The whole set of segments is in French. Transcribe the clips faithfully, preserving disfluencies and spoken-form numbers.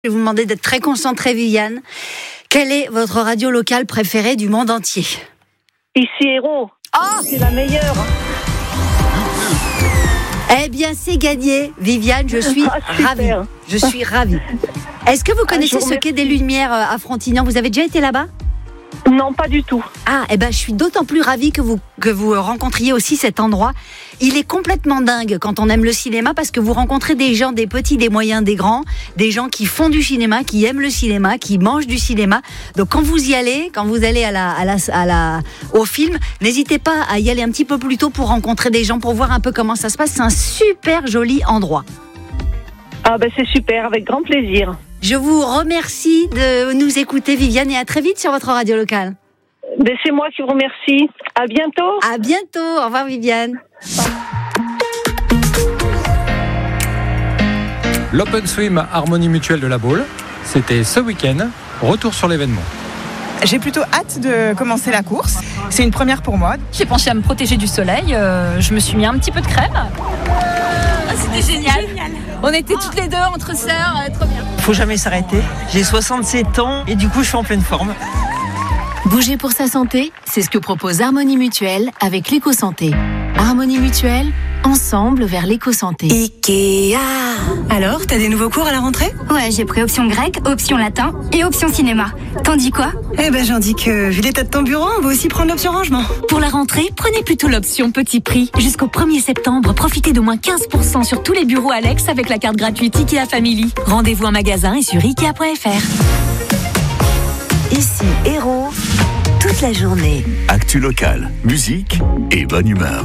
Je vais vous demander d'être très concentrée, Viviane. Quelle est votre radio locale préférée du monde entier? Ici Héros. Oh, c'est la meilleure. Eh bien, c'est gagné, Viviane. Je suis ah, ravie. Je suis ravie. Est-ce que vous connaissez ah, ce quai des Lumières à Frontignan? Vous avez déjà été là-bas? Non, pas du tout. Ah, eh ben, je suis d'autant plus ravie que vous, que vous rencontriez aussi cet endroit. Il est complètement dingue quand on aime le cinéma parce que vous rencontrez des gens, des petits, des moyens, des grands, des gens qui font du cinéma, qui aiment le cinéma, qui mangent du cinéma. Donc, quand vous y allez, quand vous allez à la, à la, à la, au film, n'hésitez pas à y aller un petit peu plus tôt pour rencontrer des gens, pour voir un peu comment ça se passe. C'est un super joli endroit. Ah, ben, c'est super, avec grand plaisir. Je vous remercie de nous écouter, Viviane, et à très vite sur votre radio locale. Ben, c'est moi qui vous remercie. À bientôt. À bientôt. Au revoir, Viviane. L'Open Swim Harmonie Mutuelle de la Baule, c'était ce week-end. Retour sur l'événement. J'ai plutôt hâte de commencer la course. C'est une première pour moi. J'ai pensé à me protéger du soleil. Euh, je me suis mis un petit peu de crème. Ah, c'était génial. génial. On était toutes les deux entre sœurs, euh, trop bien. Faut jamais s'arrêter. J'ai soixante-sept ans et du coup je suis en pleine forme. Bouger pour sa santé, c'est ce que propose Harmonie Mutuelle avec l'éco-santé. Harmonie Mutuelle, ensemble vers l'éco-santé. Ikea. Alors, t'as des nouveaux cours à la rentrée? Ouais, j'ai pris option grec, option latin et option cinéma. T'en dis quoi? Eh ben, j'en dis que, vu l'état de ton bureau, on va aussi prendre l'option rangement. Pour la rentrée, prenez plutôt l'option petit prix. Jusqu'au premier septembre, profitez d'au moins quinze pour cent sur tous les bureaux Alex avec la carte gratuite Ikea Family. Rendez-vous en magasin et sur ikea point f r. Ici Héros, toute la journée. Actu locale, musique et bonne humeur.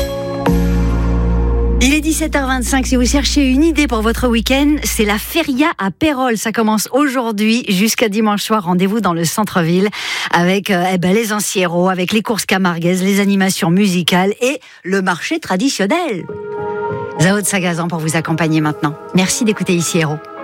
Il est dix-sept heures vingt-cinq. Si vous cherchez une idée pour votre week-end, c'est la Feria à Pérols. Ça commence aujourd'hui jusqu'à dimanche soir. Rendez-vous dans le centre-ville avec euh, eh ben, les anciéros, avec les courses camarguaises, les animations musicales et le marché traditionnel. Zao de Sagazan pour vous accompagner maintenant. Merci d'écouter Ici Héros.